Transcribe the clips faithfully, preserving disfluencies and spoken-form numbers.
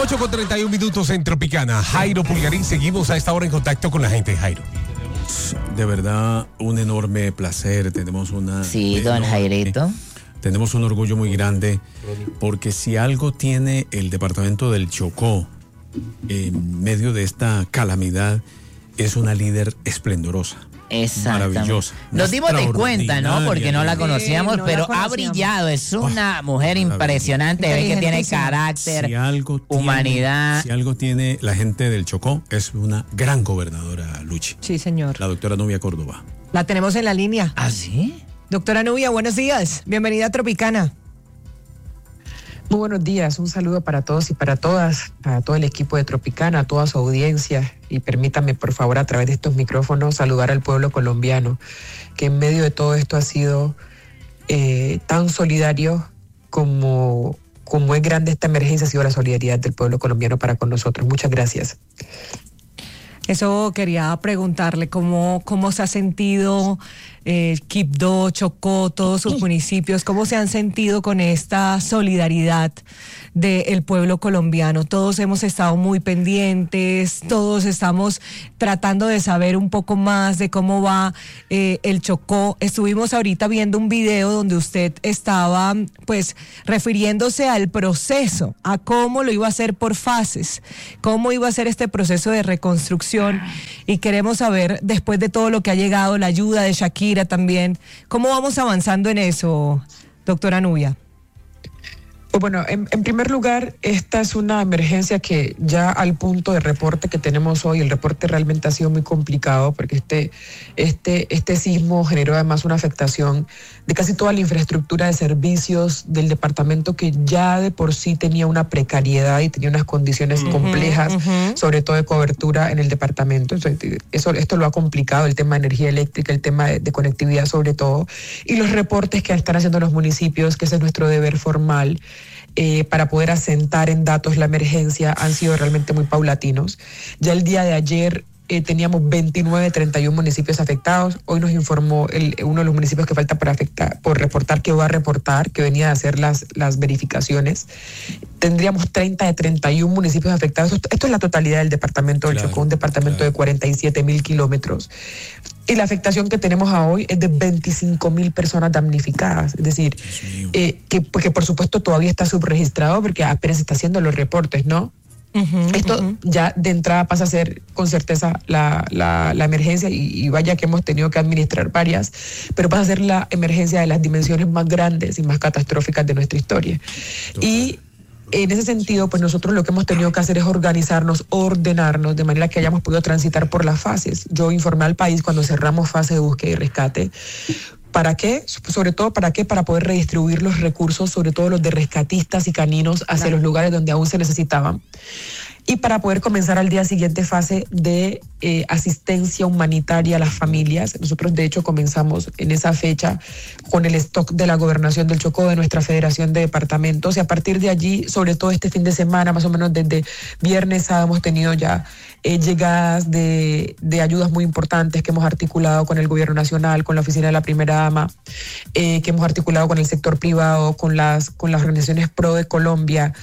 ocho con treinta y un minutos en Tropicana. Jairo Pulgarín, seguimos a esta hora en contacto con la gente, Jairo. De verdad, un enorme placer. Tenemos una... Sí, don enorme, Jairito. Tenemos un orgullo muy grande, porque si algo tiene el departamento del Chocó en medio de esta calamidad, es una líder esplendorosa. Maravillosa. Nos dimos de cuenta, ¿no? Porque no la conocíamos, sí, no pero la conocíamos. Ha brillado. Es una oh, mujer impresionante. Ve que tiene carácter, si algo tiene, humanidad. Si algo tiene la gente del Chocó, es una gran gobernadora, Luchi. Sí, señor. La doctora Nubia Córdoba. La tenemos en la línea. ¿Ah, sí? Doctora Nubia, buenos días. Bienvenida a Tropicana. Muy buenos días, un saludo para todos y para todas, para todo el equipo de Tropicana, a toda su audiencia, y permítanme por favor a través de estos micrófonos saludar al pueblo colombiano, que en medio de todo esto ha sido eh, tan solidario como, como es grande esta emergencia, ha sido la solidaridad del pueblo colombiano para con nosotros. Muchas gracias. Eso quería preguntarle, ¿cómo, cómo se ha sentido eh, Quibdó, Chocó, todos sus municipios? ¿Cómo se han sentido con esta solidaridad del pueblo colombiano? Todos hemos estado muy pendientes, todos estamos tratando de saber un poco más de cómo va eh, el Chocó. Estuvimos ahorita viendo un video donde usted estaba pues refiriéndose al proceso, a cómo lo iba a hacer por fases, cómo iba a ser este proceso de reconstrucción. Y queremos saber, después de todo lo que ha llegado, la ayuda de Shakira también, ¿cómo vamos avanzando en eso, doctora Nubia? Bueno, en, en primer lugar, esta es una emergencia que ya al punto de reporte que tenemos hoy, el reporte realmente ha sido muy complicado porque este, este, este sismo generó además una afectación de casi toda la infraestructura de servicios del departamento, que ya de por sí tenía una precariedad y tenía unas condiciones uh-huh, complejas, uh-huh. sobre todo de cobertura en el departamento. Eso, esto lo ha complicado, el tema de energía eléctrica, el tema de, de conectividad sobre todo, y los reportes que están haciendo los municipios, que ese es nuestro deber formal, Eh, para poder asentar en datos la emergencia, han sido realmente muy paulatinos. Ya el día de ayer eh, teníamos veintinueve de treinta y uno municipios afectados. Hoy nos informó el, uno de los municipios que falta por, afectar, por reportar, que va a reportar, que venía a hacer las, las verificaciones. Tendríamos treinta de treinta y uno municipios afectados. Esto, esto es la totalidad del departamento del claro, Chocó, un departamento claro. de cuarenta y siete mil kilómetros. Y la afectación que tenemos a hoy es de veinticinco mil personas damnificadas. Es decir, eh, que, que por supuesto todavía está subregistrado porque apenas se está haciendo los reportes, ¿no? Uh-huh, Esto uh-huh. ya de entrada pasa a ser con certeza la, la, la emergencia, y, y vaya que hemos tenido que administrar varias, pero pasa a ser la emergencia de las dimensiones más grandes y más catastróficas de nuestra historia. Total. Y en ese sentido, pues nosotros lo que hemos tenido que hacer es organizarnos, ordenarnos, de manera que hayamos podido transitar por las fases. Yo informé al país cuando cerramos fase de búsqueda y rescate. ¿Para qué? Sobre todo, ¿para qué? Para poder redistribuir los recursos, sobre todo los de rescatistas y caninos, hacia claro. los lugares donde aún se necesitaban. Y para poder comenzar al día siguiente fase de eh, asistencia humanitaria a las familias. Nosotros de hecho comenzamos en esa fecha con el stock de la Gobernación del Chocó, de nuestra Federación de Departamentos, y a partir de allí, sobre todo este fin de semana, más o menos desde viernes, hemos tenido ya eh, llegadas de, de ayudas muy importantes que hemos articulado con el Gobierno Nacional, con la Oficina de la Primera Dama, eh, que hemos articulado con el sector privado, con las, con las organizaciones Pro de Colombia,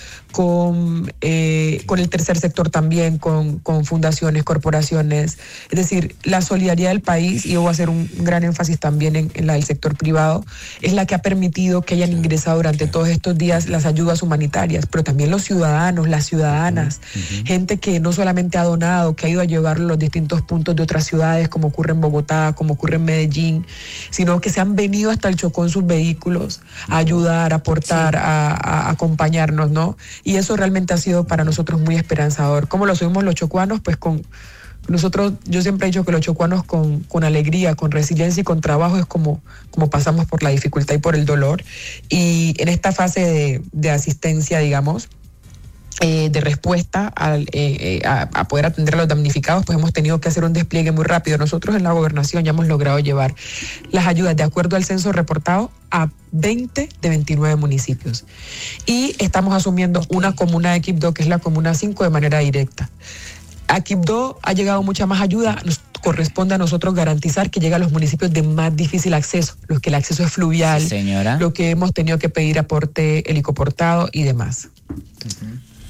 con, eh, con el tercer sector también, con, con fundaciones, corporaciones. Es decir, la solidaridad del país, y yo voy a hacer un gran énfasis también en, en la del sector privado, es la que ha permitido que hayan ingresado durante todos estos días las ayudas humanitarias, pero también los ciudadanos, las ciudadanas, uh-huh. gente que no solamente ha donado, que ha ido a llevarlo a los distintos puntos de otras ciudades, como ocurre en Bogotá, como ocurre en Medellín, sino que se han venido hasta el Chocó en sus vehículos a ayudar, a aportar, sí. a, a acompañarnos, ¿no? Y eso realmente ha sido para nosotros muy esperanzador. ¿Cómo lo subimos los chocuanos? Pues con nosotros, yo siempre he dicho que los chocuanos con, con alegría, con resiliencia y con trabajo es como, como pasamos por la dificultad y por el dolor. Y en esta fase de, de asistencia, digamos, Eh, de respuesta al, eh, eh, a, a poder atender a los damnificados, pues hemos tenido que hacer un despliegue muy rápido. Nosotros en la gobernación ya hemos logrado llevar las ayudas de acuerdo al censo reportado a veinte de veintinueve municipios. Y estamos asumiendo una comuna de Quibdó, que es la comuna cinco, de manera directa. A Quibdó ha llegado mucha más ayuda. Nos corresponde a nosotros garantizar que llega a los municipios de más difícil acceso, los que el acceso es fluvial, sí, señora. Lo que hemos tenido que pedir aporte helicoportado y demás. Uh-huh.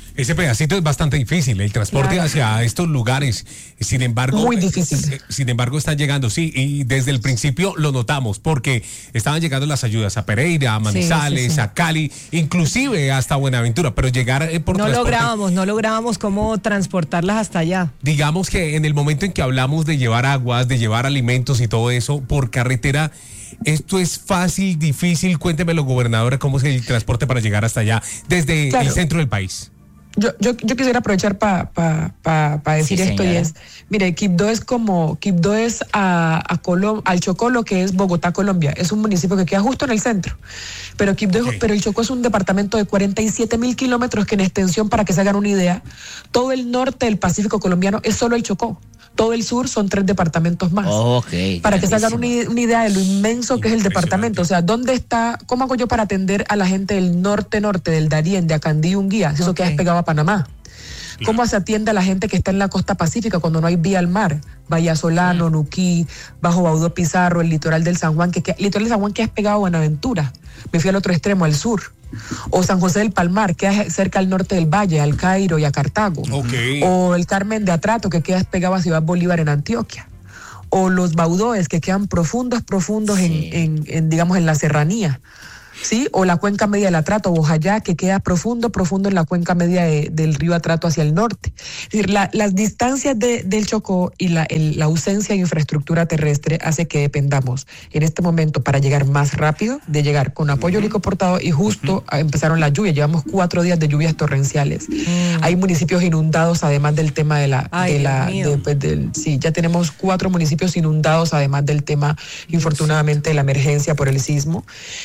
Ese pedacito es bastante difícil, el transporte claro. hacia estos lugares, sin embargo, muy difícil. Eh, sin embargo están llegando, sí, y desde el principio lo notamos, porque estaban llegando las ayudas a Pereira, a Manizales, sí, sí, sí. a Cali, inclusive hasta Buenaventura, pero llegar eh, por no transporte, lográbamos, no lográbamos cómo transportarlas hasta allá. Digamos que en el momento en que hablamos de llevar aguas, de llevar alimentos y todo eso por carretera, esto es fácil, difícil. Cuéntemelo, gobernadora, cómo es el transporte para llegar hasta allá desde claro. el centro del país. Yo, yo, yo quisiera aprovechar para pa, pa, pa decir sí, esto señora. y es, mire, Quibdó es como, Quibdó es a, a Colom, al Chocó lo que es Bogotá, Colombia. Es un municipio que queda justo en el centro. Pero Quibdó, okay. pero el Chocó es un departamento de cuarenta y siete mil kilómetros que en extensión, para que se hagan una idea, todo el norte del Pacífico colombiano es solo el Chocó. Todo el sur son tres departamentos más. Okay, para que se hagan una, una idea de lo inmenso que es el departamento. O sea, ¿dónde está? ¿Cómo hago yo para atender a la gente del norte-norte, del Darién, de Acandí y Unguía, si eso okay. queda pegado a Panamá? ¿Cómo se atiende a la gente que está en la costa pacífica cuando no hay vía al mar? Vallasolano, sí. Nuquí, Bajo Baudó Pizarro, el litoral del San Juan, que, que el litoral del San Juan que es pegado a Buenaventura. Me fui al otro extremo, al sur. O San José del Palmar, que es cerca al norte del valle, al Cairo y a Cartago. Okay. O el Carmen de Atrato, que queda pegado a Ciudad Bolívar en Antioquia. O los Baudóes, que quedan profundos, profundos sí. en, en, en, digamos, en la serranía. ¿Sí? O la cuenca media del Atrato, Bojayá, que queda profundo, profundo en la cuenca media de, del río Atrato hacia el norte. Es decir, la, las distancias de, del Chocó y la, el, la ausencia de infraestructura terrestre hace que dependamos en este momento, para llegar más rápido, de llegar con apoyo uh-huh. helicoportado, y justo uh-huh. empezaron las lluvias. Llevamos cuatro días de lluvias torrenciales. Uh-huh. Hay municipios inundados, además del tema de la... Ay, de la de, pues, del, sí, ya tenemos cuatro municipios inundados, además del tema, infortunadamente, de la emergencia por el sismo.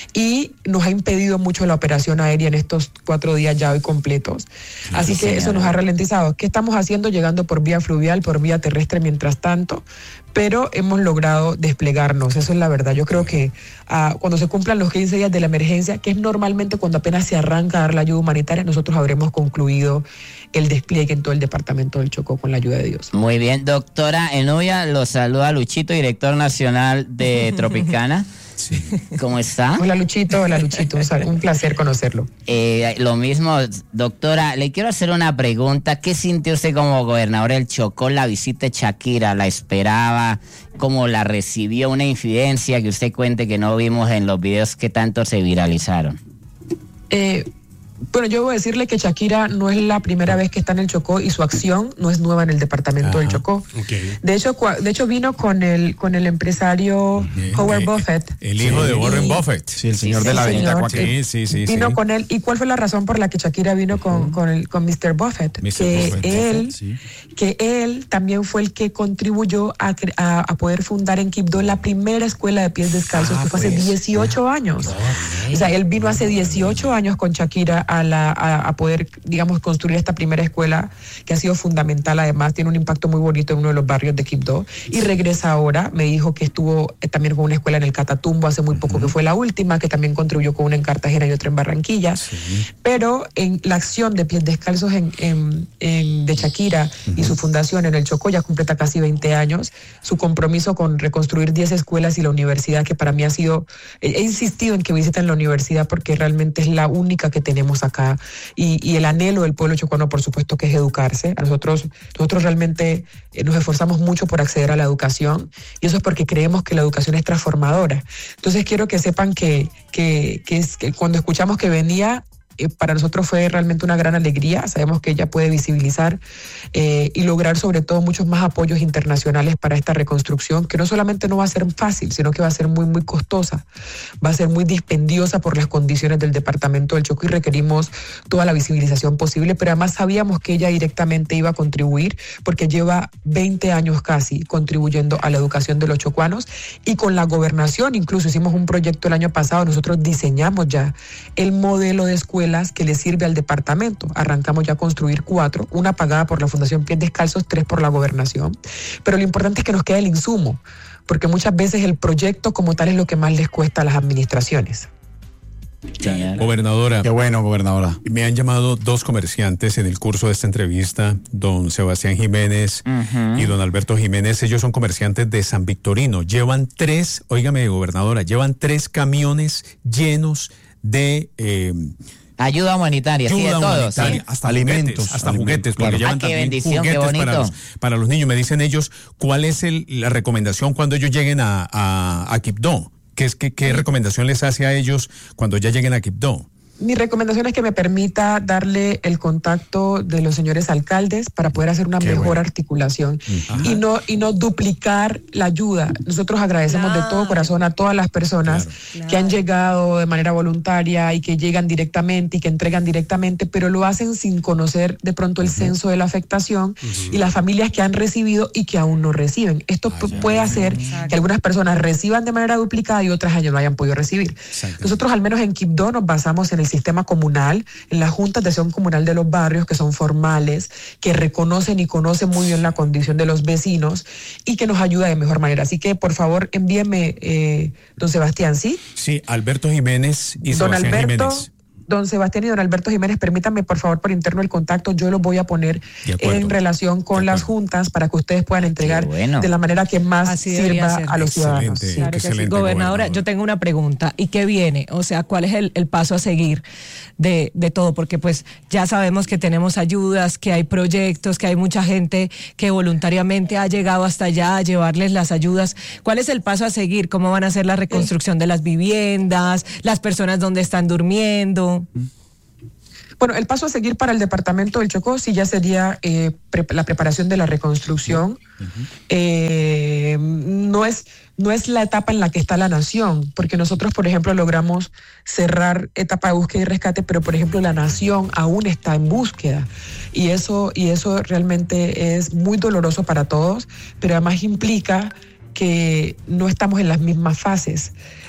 Y nos ha impedido mucho la operación aérea en estos cuatro días ya hoy completos. Así sí, que señora. Eso nos ha ralentizado. ¿Qué estamos haciendo? Llegando por vía fluvial, por vía terrestre mientras tanto, pero hemos logrado desplegarnos, eso es la verdad. Yo creo que uh, cuando se cumplan los quince días de la emergencia, que es normalmente cuando apenas se arranca a dar la ayuda humanitaria, nosotros habremos concluido el despliegue en todo el departamento del Chocó con la ayuda de Dios. Muy bien, doctora Enovia, lo saluda Luchito, director nacional de Tropicana. Sí. ¿Cómo está? Hola Luchito, hola Luchito, un placer conocerlo. Eh, lo mismo, doctora, le quiero hacer una pregunta. ¿Qué sintió usted como gobernador del Chocó la visita de Shakira? ¿La esperaba? ¿Cómo la recibió? Una infidencia que usted cuente que no vimos en los videos que tanto se viralizaron. Eh... Bueno, yo voy a decirle que Shakira no es la primera vez que está en el Chocó y su acción no es nueva en el departamento Ajá, del Chocó. Okay. De hecho, de hecho vino con el con el empresario okay. Howard eh, Buffett. El hijo sí. de Warren Buffett. Sí, el señor sí, de sí, la señor, venta. Sí, sí, sí. Vino sí. con él. ¿Y cuál fue la razón por la que Shakira vino con, uh-huh. con, el, con mister Buffett? mister Que Buffett, él, Buffett, sí. que él también fue el que contribuyó a, a, a poder fundar en Quibdó la primera escuela de pies descalzos, ah, que fue pues. hace dieciocho años. Okay. O sea, él vino hace dieciocho años con Shakira a la a, a poder, digamos, construir esta primera escuela, que ha sido fundamental. Además, tiene un impacto muy bonito en uno de los barrios de Quibdó, y regresa ahora. Me dijo que estuvo eh, también con una escuela en el Catatumbo hace muy poco, uh-huh. que fue la última, que también contribuyó con una en Cartagena y otra en Barranquilla. Sí. Pero en la acción de pies descalzos en, en, en, de Shakira uh-huh. y su fundación en el Chocó ya completa casi veinte años. Su compromiso con reconstruir diez escuelas y la universidad, que para mí ha sido, eh, he insistido en que visiten la universidad porque realmente es la única que tenemos acá. Y, y el anhelo del pueblo chocuano, por supuesto, que es educarse. A nosotros, nosotros realmente eh, nos esforzamos mucho por acceder a la educación, y eso es porque creemos que la educación es transformadora. Entonces quiero que sepan que, que, que, es, que cuando escuchamos que venía, Eh, para nosotros fue realmente una gran alegría. Sabemos que ella puede visibilizar eh, y lograr sobre todo muchos más apoyos internacionales para esta reconstrucción, que no solamente no va a ser fácil, sino que va a ser muy, muy costosa, va a ser muy dispendiosa por las condiciones del departamento del Chocó, y requerimos toda la visibilización posible. Pero además sabíamos que ella directamente iba a contribuir, porque lleva veinte años casi contribuyendo a la educación de los chocuanos, y con la gobernación incluso hicimos un proyecto el año pasado. Nosotros diseñamos ya el modelo de escuela que le sirve al departamento. Arrancamos ya a construir cuatro, una pagada por la Fundación Pies Descalzos, tres por la gobernación. Pero lo importante es que nos quede el insumo, porque muchas veces el proyecto como tal es lo que más les cuesta a las administraciones. Señora. Gobernadora. Qué bueno, gobernadora. Me han llamado dos comerciantes en el curso de esta entrevista, don Sebastián Jiménez uh-huh. y don Alberto Jiménez. Ellos son comerciantes de San Victorino. Llevan tres, óigame, gobernadora, llevan tres camiones llenos de eh, Ayuda humanitaria, sí, de Ayuda todo. humanitaria, ¿sí? hasta alimentos, hasta alimentos, juguetes, porque claro. llevan Ah, qué también bendición, qué juguetes para bonito. los, para los niños. Me dicen ellos, ¿cuál es el, la recomendación cuando ellos lleguen a, a, a Quibdó? ¿Qué, es, qué, ¿Qué recomendación les hace a ellos cuando ya lleguen a Quibdó? Mi recomendación es que me permita darle el contacto de los señores alcaldes para poder hacer una Qué mejor bueno. articulación Ajá. y no y no duplicar la ayuda. Nosotros agradecemos Claro. de todo corazón a todas las personas Claro. que han llegado de manera voluntaria y que llegan directamente y que entregan directamente, pero lo hacen sin conocer de pronto el censo de la afectación y las familias que han recibido y que aún no reciben. Esto Ah, pu- ya. puede hacer Exacto. que algunas personas reciban de manera duplicada y otras no hayan podido recibir. Exacto. Nosotros al menos en Quibdó nos basamos en el sistema comunal, en las juntas de acción comunal de los barrios, que son formales, que reconocen y conocen muy bien la condición de los vecinos y que nos ayuda de mejor manera. Así que por favor envíeme, eh, don Sebastián, ¿sí? Sí, Alberto Jiménez y Don Sebastián Alberto. Jiménez. Don Sebastián y don Alberto Jiménez, permítanme por favor por interno el contacto, yo los voy a poner De acuerdo. en relación con De las acuerdo. juntas para que ustedes puedan entregar Qué bueno. de la manera que más Así debería sirva ser. a los ciudadanos. Excelente. Sí. Claro que sí. Excelente, Gobernadora, gobernador. yo tengo una pregunta. ¿Y qué viene? O sea, ¿cuál es el, el paso a seguir de, de todo? Porque pues ya sabemos que tenemos ayudas, que hay proyectos, que hay mucha gente que voluntariamente ha llegado hasta allá a llevarles las ayudas. ¿Cuál es el paso a seguir? ¿Cómo van a hacer la reconstrucción de las viviendas? ¿Las personas donde están durmiendo? Bueno, el paso a seguir para el departamento del Chocó sí ya sería eh, pre- la preparación de la reconstrucción. Eh, no es no es la etapa en la que está la nación, porque nosotros, por ejemplo, logramos cerrar etapa de búsqueda y rescate, pero por ejemplo la nación aún está en búsqueda y eso y eso realmente es muy doloroso para todos, pero además implica que no estamos en las mismas fases.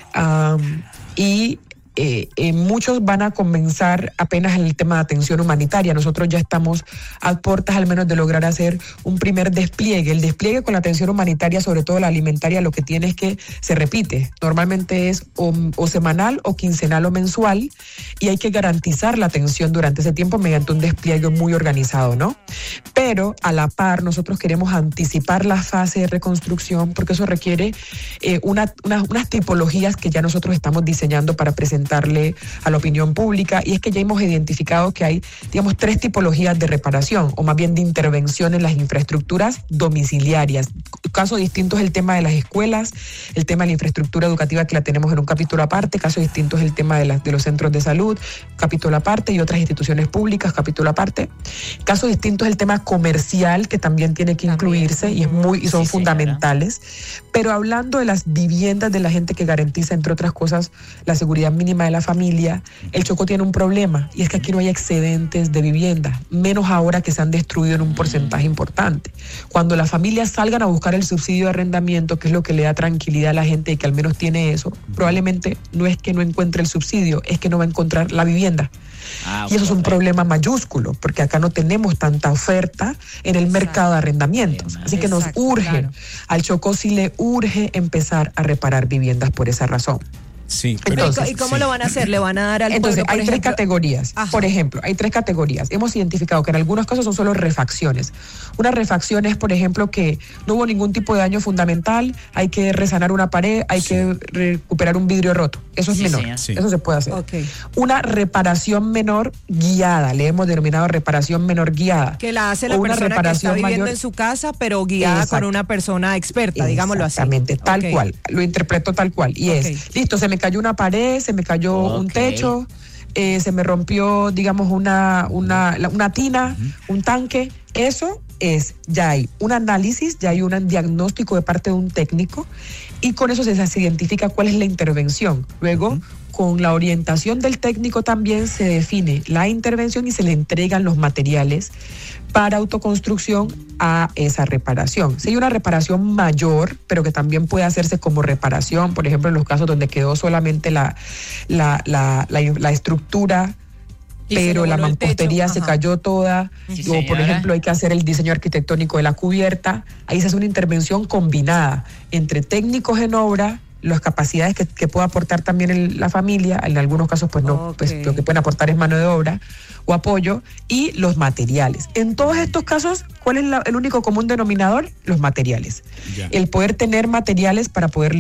Um, y Eh, eh, muchos van a comenzar apenas en el tema de atención humanitaria. Nosotros ya estamos a puertas al menos de lograr hacer un primer despliegue. El despliegue con la atención humanitaria, sobre todo la alimentaria, lo que tiene es que se repite. Normalmente es o, o semanal o quincenal o mensual y hay que garantizar la atención durante ese tiempo mediante un despliegue muy organizado, ¿no? Pero a la par nosotros queremos anticipar la fase de reconstrucción porque eso requiere eh, una, una, unas tipologías que ya nosotros estamos diseñando para presentar darle a la opinión pública, y es que ya hemos identificado que hay, digamos, tres tipologías de reparación, o más bien de intervención en las infraestructuras domiciliarias. Caso distinto es el tema de las escuelas, el tema de la infraestructura educativa, que la tenemos en un capítulo aparte. Caso distinto es el tema de, la, de los centros de salud, capítulo aparte, y otras instituciones públicas, capítulo aparte. Caso distinto es el tema comercial, que también tiene que También. incluirse y es muy y son Sí, fundamentales. Pero hablando de las viviendas de la gente que garantiza, entre otras cosas, la seguridad mínima de la familia, el Chocó tiene un problema, y es que aquí no hay excedentes de vivienda, menos ahora que se han destruido en un porcentaje importante. Cuando las familias salgan a buscar el subsidio de arrendamiento, que es lo que le da tranquilidad a la gente y que al menos tiene eso, probablemente no es que no encuentre el subsidio, es que no va a encontrar la vivienda. Ah, Y eso es un correcto. problema mayúsculo, porque acá no tenemos tanta oferta en el Exacto. mercado de arrendamientos. Bien, Así que nos exacto, urge, claro. al Chocó sí le urge empezar a reparar viviendas por esa razón. Sí, Pero, pero- ¿y co- ¿Y cómo sí. lo van a hacer? ¿Le van a dar al Entonces, pueblo, por hay tres ejemplo? categorías. Ajá. Por ejemplo, hay tres categorías. Hemos identificado que en algunos casos son solo refacciones. Una refacción es, por ejemplo, que no hubo ningún tipo de daño fundamental, hay que resanar una pared, hay Sí. que recuperar un vidrio roto. Eso es Sí, menor. señor. Sí. Eso se puede hacer. Ok. Una reparación menor guiada, le hemos denominado reparación menor guiada. Que la hace la O una persona que está reparación viviendo mayor. en su casa, pero guiada Exacto. con una persona experta, digámoslo así. Exactamente, tal Ok. cual. Lo interpreto tal cual. Y Ok. es, listo, se me cayó una pared, se me cayó un Ok. techo, eh, se me rompió, digamos, una, una, la- una tina, un tanque. Eso es, ya hay un análisis, ya hay un diagnóstico de parte de un técnico, y con eso se, se identifica cuál es la intervención. Luego, con la orientación del técnico también se define la intervención y se le entregan los materiales para autoconstrucción a esa reparación. Si hay una reparación mayor, pero que también puede hacerse como reparación, por ejemplo, en los casos donde quedó solamente la, la, la, la, la estructura, Y se pero le la voló el techo, mampostería se ajá. cayó toda, Sí, o por señora. ejemplo hay que hacer el diseño arquitectónico de la cubierta. Ahí se hace una intervención combinada entre técnicos en obra, las capacidades que, que pueda aportar también el- la familia, en algunos casos pues no, Ok. pues lo que pueden aportar es mano de obra o apoyo, y los materiales. En todos estos casos, ¿cuál es la- el único común denominador? Los materiales. Ya. El poder tener materiales para poderle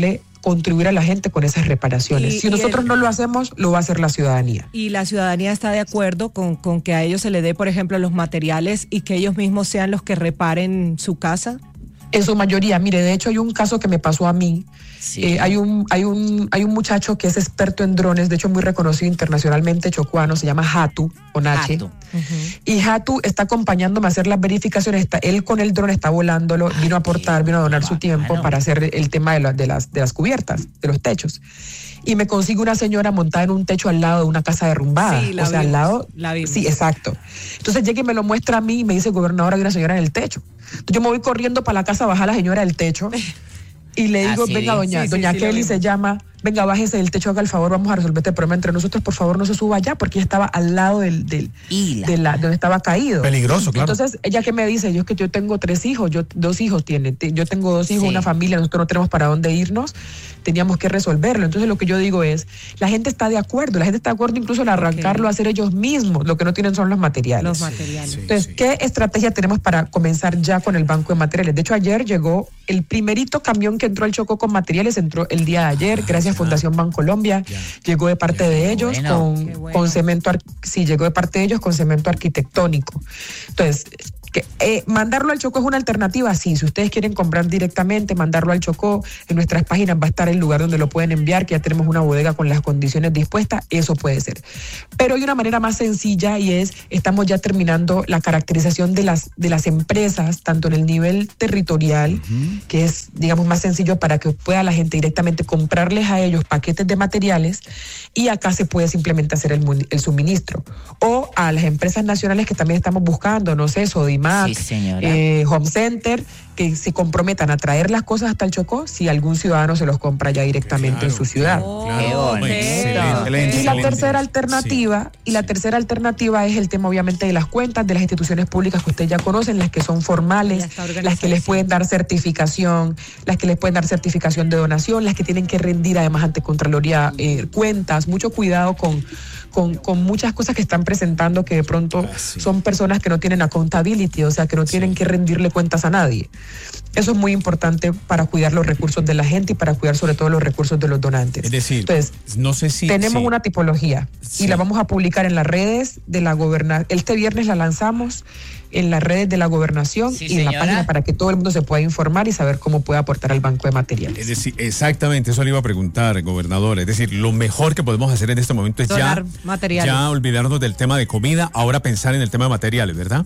contribuir a la gente con esas reparaciones. Y, si nosotros el, no lo hacemos, lo va a hacer la ciudadanía. ¿Y la ciudadanía está de acuerdo con, con que a ellos se le dé, por ejemplo, los materiales y que ellos mismos sean los que reparen su casa? En su mayoría, mire, de hecho hay un caso que me pasó a mí. Sí. Eh, hay un hay un hay un muchacho que es experto en drones, de hecho muy reconocido internacionalmente, chocuano, se llama Hatu, con H. Hatu. Uh-huh. Y Hatu está acompañándome a hacer las verificaciones. Está, él con el dron está volándolo, Ay, vino a aportar, vino a donar su tiempo bueno. para hacer el tema de, la, de, las, de las cubiertas, de los techos. Y me consigue una señora montada en un techo al lado de una casa derrumbada. Sí, la o sea, vimos, al lado. La vimos. Sí, exacto. Entonces llega y me lo muestra a mí y me dice, gobernador, hay una señora en el techo. Entonces yo me voy corriendo para la casa a bajar a la señora del techo y le digo, ah, ¿sí? venga, doña, sí, doña sí, Kelly sí, se llama, venga, bájese del techo, haga el favor, vamos a resolver este problema entre nosotros, por favor, no se suba allá, porque ella estaba al lado del, del de la, donde estaba caído. Peligroso, claro. Entonces, ella que me dice, yo es que yo tengo tres hijos, yo dos hijos tiene, yo tengo dos hijos, sí. una familia, nosotros no tenemos para dónde irnos, teníamos que resolverlo. Entonces, lo que yo digo es, la gente está de acuerdo, la gente está de acuerdo incluso en arrancarlo, okay. a hacer ellos mismos, lo que no tienen son los materiales. Los materiales. Sí, Entonces, sí. ¿qué estrategia tenemos para comenzar ya con el banco de materiales? De hecho, ayer llegó el primerito camión que entró al Chocó con materiales, entró el día de ayer, ah, gracias a Fundación Bancolombia, ya. llegó de parte ya. de ellos bueno, con, bueno. con cemento, sí, llegó de parte de ellos con cemento arquitectónico. Entonces, que, eh, mandarlo al Chocó es una alternativa, sí, si ustedes quieren comprar directamente, mandarlo al Chocó, en nuestras páginas va a estar el lugar donde lo pueden enviar, que ya tenemos una bodega con las condiciones dispuestas, eso puede ser. Pero hay una manera más sencilla y es, estamos ya terminando la caracterización de las, de las empresas, tanto en el nivel territorial, uh-huh. que es, digamos, más sencillo para que pueda la gente directamente comprarles a ellos paquetes de materiales, y acá se puede simplemente hacer el, el suministro. O a las empresas nacionales que también estamos buscando, no sé, Sodimac, sí, eh, Home Center, que se comprometan a traer las cosas hasta el Chocó si algún ciudadano se los compra ya directamente claro, en su ciudad. Oh, claro. Excelente, excelente, y la tercera alternativa, sí, y la sí. tercera alternativa es el tema obviamente de las cuentas de las instituciones públicas que ustedes ya conocen, las que son formales, las que les pueden dar certificación, las que les pueden dar certificación de donación, las que tienen que rendir además ante Contraloría eh, cuentas. Mucho cuidado con Con, con muchas cosas que están presentando que de pronto ah, sí. son personas que no tienen accountability, o sea, que no tienen sí. que rendirle cuentas a nadie. Eso es muy importante para cuidar los recursos de la gente y para cuidar sobre todo los recursos de los donantes. Es decir, entonces, no sé si... tenemos sí. una tipología sí. y la vamos a publicar en las redes de la gobernación. Este viernes la lanzamos en las redes de la gobernación sí, y en señora. la página para que todo el mundo se pueda informar y saber cómo puede aportar al banco de materiales. Es decir, exactamente, eso le iba a preguntar, gobernador. Es decir, lo mejor que podemos hacer en este momento es ya, ya olvidarnos del tema de comida, ahora pensar en el tema de materiales, ¿verdad?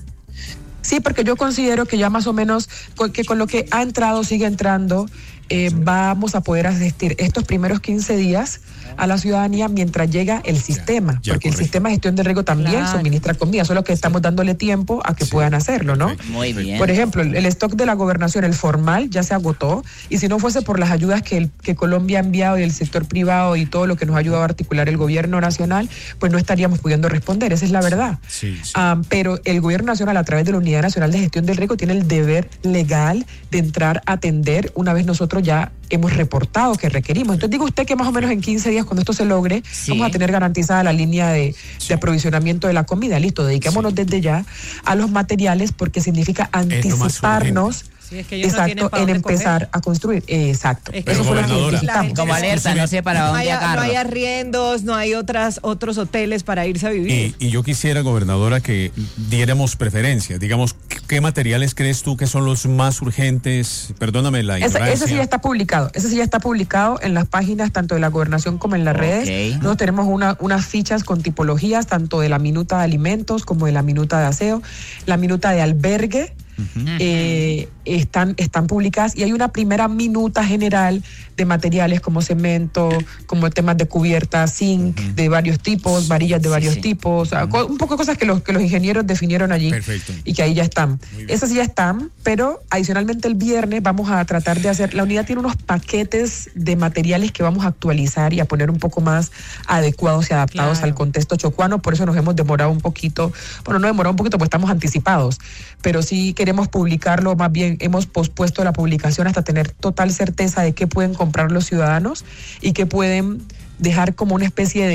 Sí, porque yo considero que ya más o menos que con lo que ha entrado, sigue entrando, eh, vamos a poder asistir estos primeros quince días a la ciudadanía mientras llega el sistema, ya, ya, porque correcto. el sistema de gestión de riego también claro. suministra comida, solo que estamos dándole tiempo a que sí. puedan hacerlo, ¿no? Muy bien. Por ejemplo, el, el stock de la gobernación, el formal, ya se agotó, y si no fuese por las ayudas que, el, que Colombia ha enviado y el sector privado y todo lo que nos ha ayudado a articular el gobierno nacional, pues no estaríamos pudiendo responder, esa es la verdad. Sí, sí. Um, pero el gobierno nacional, a través de la Unidad Nacional de Gestión del Riego, tiene el deber legal de entrar a atender una vez nosotros ya hemos reportado que requerimos. Entonces digo usted que más o menos en quince días, cuando esto se logre, sí. vamos a tener garantizada la línea de, sí. de aprovisionamiento de la comida. Listo, dediquémonos sí. desde ya a los materiales, porque significa anticiparnos. Sí, es que ellos exacto, no en empezar coger. a construir. Eh, exacto. Es que eso fue lo que necesitamos. Como alerta, no sé para no dónde hay, agarro. No hay arriendos, no hay otras, otros hoteles para irse a vivir. Y, y yo quisiera, gobernadora, que diéramos preferencia. Digamos, ¿qué materiales crees tú que son los más urgentes? Perdóname la ignorancia. Ese, ese sí ya está publicado. Ese sí ya está publicado en las páginas tanto de la gobernación como en las okay. redes. Nosotros tenemos una, unas fichas con tipologías tanto de la minuta de alimentos como de la minuta de aseo, la minuta de albergue. Uh-huh. Eh, están, están publicadas y hay una primera minuta general de materiales como cemento, como temas de cubiertas, zinc uh-huh. de varios tipos, varillas de sí, varios sí. tipos, o sea, uh-huh. un poco de cosas que los, que los ingenieros definieron allí. Perfecto. Y que ahí ya están. Esas sí ya están, pero adicionalmente el viernes vamos a tratar de hacer, la unidad tiene unos paquetes de materiales que vamos a actualizar y a poner un poco más adecuados y adaptados claro. al contexto chocuano, por eso nos hemos demorado un poquito, bueno, no demorado un poquito, pues estamos anticipados, pero sí queremos publicarlo, más bien hemos pospuesto la publicación hasta tener total certeza de qué pueden comprar los ciudadanos y qué pueden dejar como una especie de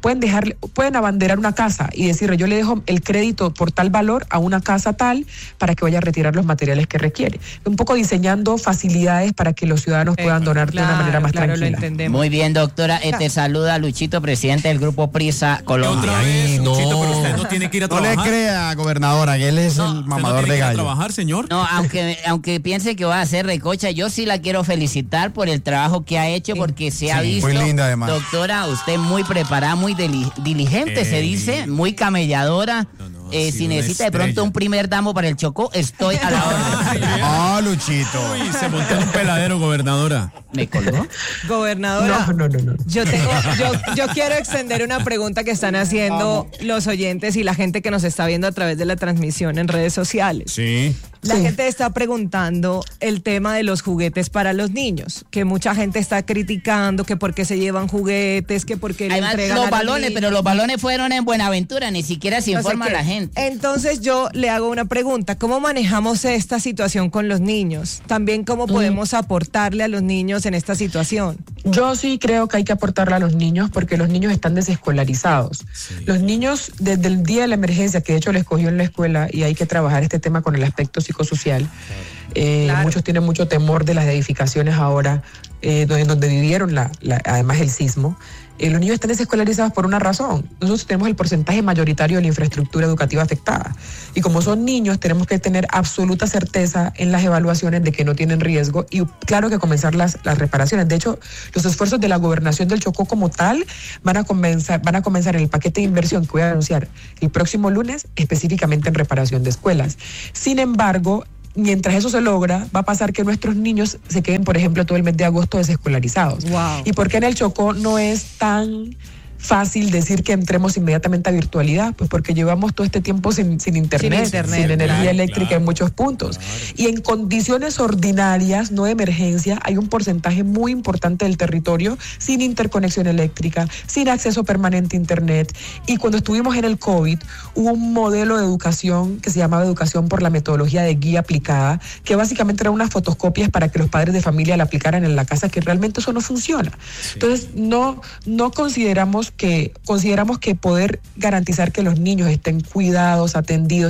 pueden dejar, pueden abanderar una casa y decirle, yo le dejo el crédito por tal valor a una casa tal para que vaya a retirar los materiales que requiere. Un poco diseñando facilidades para que los ciudadanos puedan eh, donar claro, de una manera más claro, tranquila. Lo entendemos. Muy bien, doctora. Eh, te saluda Luchito, presidente del Grupo Prisa Colombia. Otra vez, no. Luchito, pero usted no tiene que ir a trabajar. No le crea, gobernadora, que él es no, el mamador no de gallo. ¿A trabajar, señor? No, aunque, aunque piense que va a hacer recocha, yo sí la quiero felicitar por el trabajo que ha hecho, porque se sí, ha visto. Muy linda, además. Doctora, usted muy preparada, muy diligente, eh, se dice, muy camelladora. No, no, eh, si necesita de pronto un primer damo para el Chocó, estoy a la orden. Ah, oh, Luchito. Uy, se montó un peladero, gobernadora. ¿Me colgó? Gobernadora. No, no, no, no. Yo tengo, yo, yo quiero extender una pregunta que están haciendo Vamos. los oyentes y la gente que nos está viendo a través de la transmisión en redes sociales. Sí. La Sí. gente está preguntando el tema de los juguetes para los niños, que mucha gente está criticando que por qué se llevan juguetes, que por qué le Además, entregan los a los balones, niños. pero los balones fueron en Buenaventura, ni siquiera se No sé informa a qué. la gente. Entonces yo le hago una pregunta, ¿cómo manejamos esta situación con los niños? También cómo podemos aportarle a los niños en esta situación. Yo sí creo que hay que aportarle a los niños porque los niños están desescolarizados. Sí. Los niños, desde el día de la emergencia, que de hecho les cogió en la escuela, y hay que trabajar este tema con el aspecto psicosocial. Eh, claro. Muchos tienen mucho temor de las edificaciones ahora, eh, donde, donde vivieron la, la, además el sismo. Eh, los niños están desescolarizados por una razón. Nosotros tenemos el porcentaje mayoritario de la infraestructura educativa afectada. Y como son niños, tenemos que tener absoluta certeza en las evaluaciones de que no tienen riesgo y claro que comenzar las, las reparaciones. De hecho, los esfuerzos de la gobernación del Chocó como tal van a comenzar, van a comenzar en el paquete de inversión que voy a anunciar el próximo lunes, específicamente en reparación de escuelas. Sin embargo, mientras eso se logra, va a pasar que nuestros niños se queden, por ejemplo, todo el mes de agosto desescolarizados. Wow. ¿Y por qué en el Chocó no es tan fácil decir que entremos inmediatamente a virtualidad? Pues porque llevamos todo este tiempo sin, sin internet, sin, internet, sin energía claro, eléctrica claro, en muchos puntos. Claro. Y en condiciones ordinarias, no de emergencia, hay un porcentaje muy importante del territorio sin interconexión eléctrica, sin acceso permanente a internet. Y cuando estuvimos en el COVID, hubo un modelo de educación que se llamaba educación por la metodología de guía aplicada, que básicamente eran unas fotocopias para que los padres de familia la aplicaran en la casa, que realmente eso no funciona. Sí. Entonces, no, no consideramos que consideramos que poder garantizar que los niños estén cuidados, atendidos,